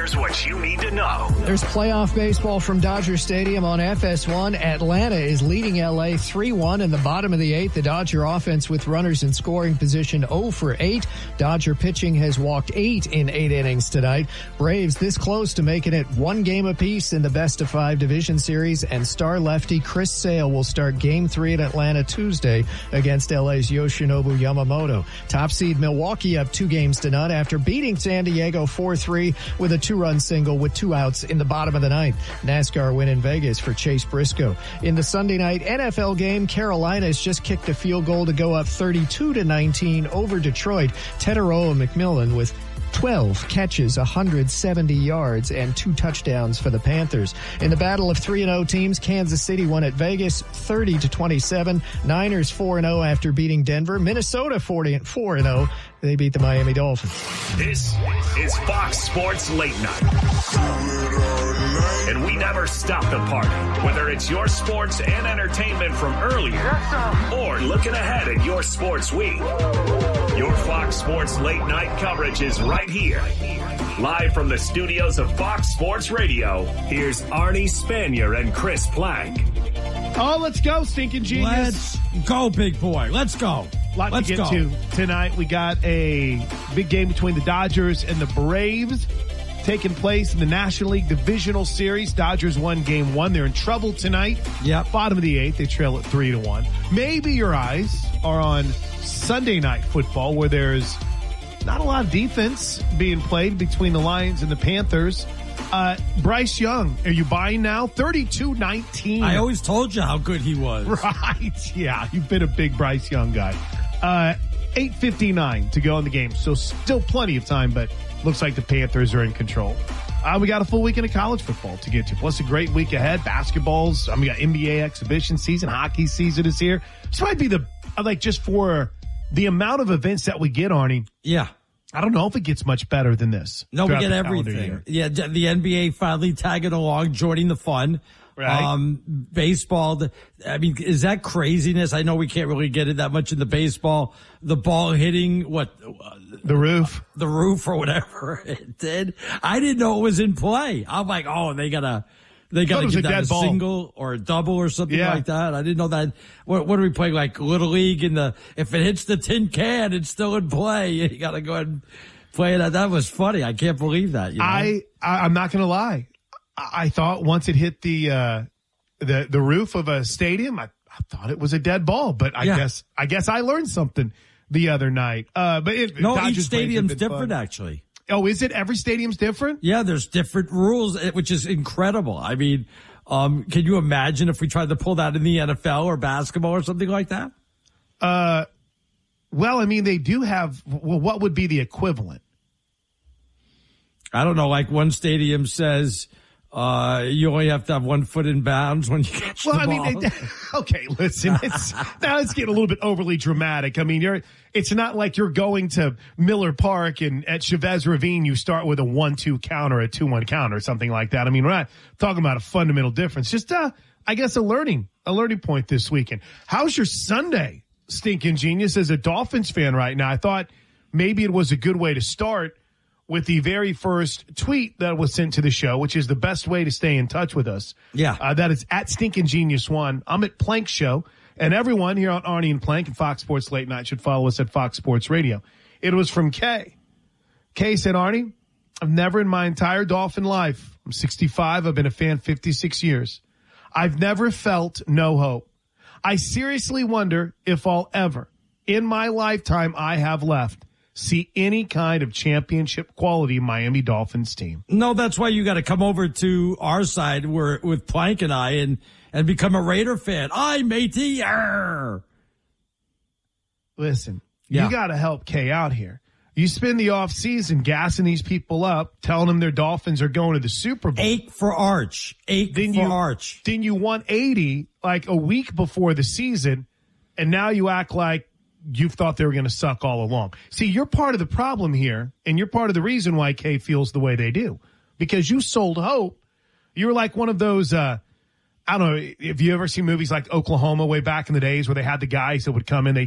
Here's what you need to know. There's playoff baseball from Dodger Stadium on FS1. Atlanta is leading LA 3-1 in the bottom of the eighth. The Dodger offense with runners in scoring position 0 for 8. Dodger pitching has walked 8 in 8 innings tonight. Braves this close to making it 1 game apiece in the best-of-5 division series, and star lefty Chris Sale will start Game 3 at Atlanta Tuesday against LA's Yoshinobu Yamamoto. Top seed Milwaukee up 2-0 after beating San Diego 4-3 with a 2-run single with 2 outs in the bottom of the ninth. NASCAR win in Vegas for Chase Briscoe. In the Sunday night NFL game, Carolina has just kicked a field goal to go up 32-19 over Detroit. Teteroa McMillan with 12 catches, 170 yards, and 2 touchdowns for the Panthers. In the battle of 3-0 teams, Kansas City won at Vegas 30-27. Niners 4-0 after beating Denver. Minnesota 4-0. They beat the Miami Dolphins. This is Fox Sports Late Night. And we never stop the party, whether it's your sports and entertainment from earlier or looking ahead at your sports week. Your Fox Sports Late Night coverage is right here. Live from the studios of Fox Sports Radio, here's Arnie Spanier and Chris Plank. Oh, let's go, Stinking Genius. Let's go, big boy. Let's go. Let's get to tonight. We got a big game between the Dodgers and the Braves taking place in the National League Divisional Series. Dodgers won Game 1. They're in trouble tonight. Yep. Bottom of the 8th. They trail at 3-1. Maybe your eyes are on Sunday Night Football, where there's not a lot of defense being played between the Lions and the Panthers. Bryce Young, are you buying now? 32-19. I always told you how good he was. Right. Yeah, you've been a big Bryce Young guy. 8:59 to go in the game. So still plenty of time, but looks like the Panthers are in control. We got a full weekend of college football to get to, plus a great week ahead. Basketball's, we got NBA exhibition season. Hockey season is here. This might be just for the amount of events that we get, Arnie. Yeah. I don't know if it gets much better than this. No, we get everything. Yeah, the NBA finally tagging along, joining the fun. Right. Baseball, is that craziness? I know we can't really get it that much in the baseball. The ball hitting, the roof? The roof or whatever it did. I didn't know it was in play. I'm like, they gotta get that a single or a double or something like that. I didn't know that. What are we playing, like Little League? If it hits the tin can, it's still in play. You gotta go ahead and play it. That was funny. I can't believe that. You know? I'm not gonna lie. I thought once it hit the roof of a stadium, I thought it was a dead ball, but I guess I learned something the other night. Each stadium's different, actually. Oh, is it? Every stadium's different? Yeah, there's different rules, which is incredible. Can you imagine if we tried to pull that in the NFL or basketball or something like that? They do have, what would be the equivalent? I don't know, like one stadium says, you only have to have 1 foot in bounds when you catch the ball. Okay, listen, now it's getting a little bit overly dramatic. It's not like you're going to Miller Park and at Chavez Ravine, you start with a 1-2 count or a 2-1 count or something like that. We're not talking about a fundamental difference. Just, I guess a learning point this weekend. How's your Sunday, Stinking Genius? As a Dolphins fan right now, I thought maybe it was a good way to start with the very first tweet that was sent to the show, which is the best way to stay in touch with us. Yeah. That is at Stinking Genius 1. I'm at Plank Show. And everyone here on Arnie and Plank and Fox Sports Late Night should follow us at Fox Sports Radio. It was from Kay. Kay said, Arnie, I've never in my entire Dolphin life, I'm 65, I've been a fan 56 years. I've never felt no hope. I seriously wonder if I'll ever, in my lifetime I have left, see any kind of championship quality Miami Dolphins team. No, that's why you got to come over to our side with Plank and I and become a Raider fan. Aye, matey. Arr. Listen, you got to help Kay out here. You spend the off season gassing these people up, telling them their Dolphins are going to the Super Bowl. Ache for Arch. Arch. Then you won 80 like a week before the season, and now you act like you thought they were going to suck all along. See, you're part of the problem here, and you're part of the reason why Kay feels the way they do. Because you sold hope. You're like one of those, I don't know, if you ever see movies like Oklahoma way back in the days where they had the guys that would come in, they